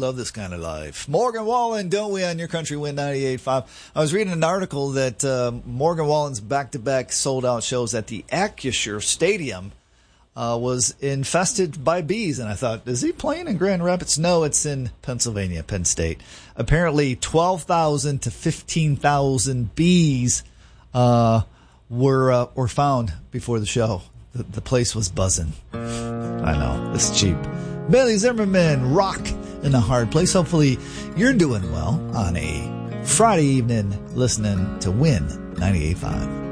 love this kind of life. Morgan Wallen, don't we, on Your Country Win 98.5. I was reading an article that Morgan Wallen's back-to-back sold-out shows at the Acrisure Stadium was infested by bees. And I thought, is he playing in Grand Rapids? No, it's in Pennsylvania, Penn State. Apparently 12,000 to 15,000 bees were found before the show. The place was buzzing. I know, it's cheap. Billy Zimmerman, Rock in a Hard Place. Hopefully you're doing well on a Friday evening listening to Win 98.5.